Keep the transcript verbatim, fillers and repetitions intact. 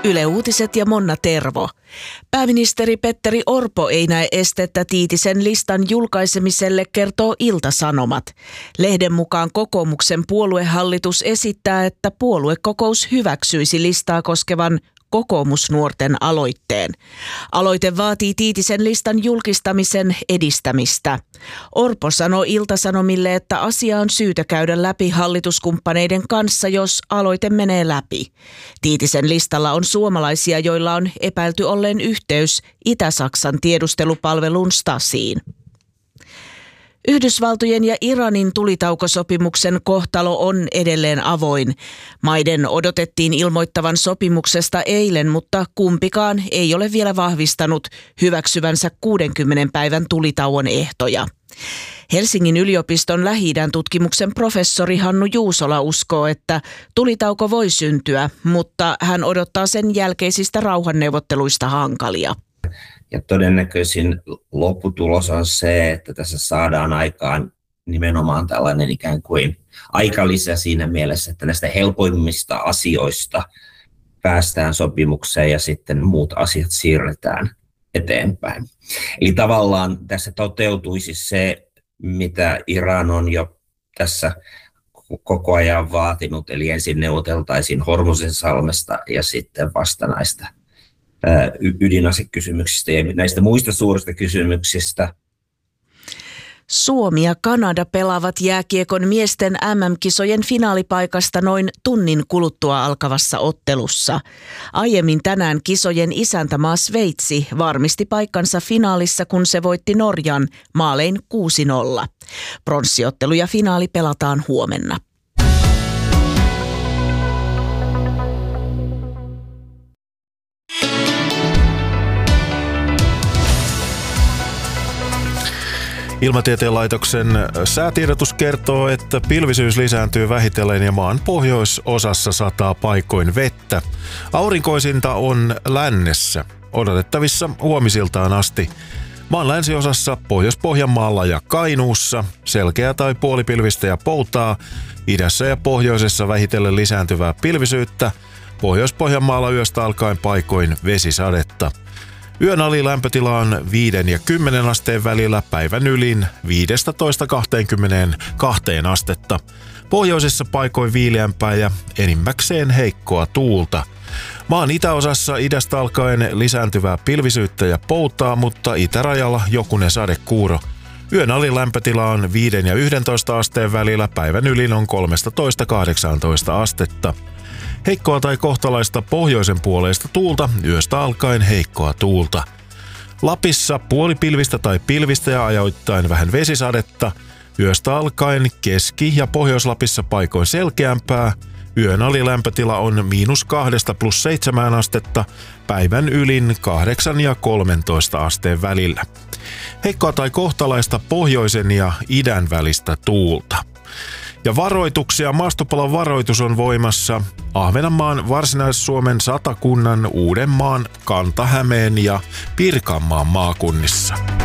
Yle Uutiset ja Monna Tervo. Pääministeri Petteri Orpo ei näe estettä Tiitisen listan julkaisemiselle, kertoo Ilta-Sanomat. Lehden mukaan kokoomuksen puoluehallitus esittää, että puoluekokous hyväksyisi listaa koskevan kokoomusnuorten aloitteen. Aloite vaatii Tiitisen listan julkistamisen edistämistä. Orpo sanoi Ilta-Sanomille, että asia on syytä käydä läpi hallituskumppaneiden kanssa, jos aloite menee läpi. Tiitisen listalla on suomalaisia, joilla on epäilty olleen yhteys Itä-Saksan tiedustelupalvelun Stasiin. Yhdysvaltojen ja Iranin tulitaukosopimuksen kohtalo on edelleen avoin. Maiden odotettiin ilmoittavan sopimuksesta eilen, mutta kumpikaan ei ole vielä vahvistanut hyväksyvänsä kuudenkymmenen päivän tulitauon ehtoja. Helsingin yliopiston Lähi-idän tutkimuksen professori Hannu Juusola uskoo, että tulitauko voi syntyä, mutta hän odottaa sen jälkeisistä rauhanneuvotteluista hankalia. Ja todennäköisin lopputulos on se, että tässä saadaan aikaan nimenomaan tällainen ikään kuin aikalisä siinä mielessä, että näistä helpoimmista asioista päästään sopimukseen ja sitten muut asiat siirretään eteenpäin. Eli tavallaan tässä toteutuisi se, mitä Iran on jo tässä koko ajan vaatinut, eli ensin neuvoteltaisiin Hormuzinsalmesta ja sitten vasta näistä ydinasekysymyksistä ja näistä muista suurista kysymyksistä. Suomi ja Kanada pelaavat jääkiekon miesten M M-kisojen finaalipaikasta noin tunnin kuluttua alkavassa ottelussa. Aiemmin tänään kisojen isäntämaa Sveitsi varmisti paikkansa finaalissa, kun se voitti Norjan maalein kuusi nolla. Pronssiottelu ja finaali pelataan huomenna. Ilmatieteen laitoksen säätiedotus kertoo, että pilvisyys lisääntyy vähitellen ja maan pohjoisosassa sataa paikoin vettä. Aurinkoisinta on lännessä, odotettavissa huomisiltaan asti. Maan länsiosassa, Pohjois-Pohjanmaalla ja Kainuussa selkeä tai puolipilvistä ja poutaa. Idässä ja pohjoisessa vähitellen lisääntyvää pilvisyyttä. Pohjois-Pohjanmaalla yöstä alkaen paikoin vesisadetta. Yön alilämpötila on viiden ja kymmenen asteen välillä, päivän ylin viisitoista kaksikymmentäkaksi astetta. Pohjoisessa paikoin viileämpää ja enimmäkseen heikkoa tuulta. Maan itäosassa idästä alkaen lisääntyvää pilvisyyttä ja poutaa, mutta itärajalla jokunen sadekuuro. Yön alilämpötila on viiden ja yhdentoista asteen välillä, päivän ylin on kolmetoista kahdeksantoista astetta. Heikkoa tai kohtalaista pohjoisen puoleista tuulta, yöstä alkaen heikkoa tuulta. Lapissa puolipilvistä tai pilvistä ja ajoittain vähän vesisadetta. Yöstä alkaen Keski- ja Pohjois-Lapissa paikoin selkeämpää. Yön alilämpötila on miinus kahdesta plus seitsemään astetta, päivän ylin kahdeksan ja kolmentoista asteen välillä. Heikkoa tai kohtalaista pohjoisen ja idän välistä tuulta. Ja varoituksia, maastopalon varoitus on voimassa Ahvenanmaan, Varsinais-Suomen, Satakunnan, Uudenmaan, Kanta-Hämeen ja Pirkanmaan maakunnissa.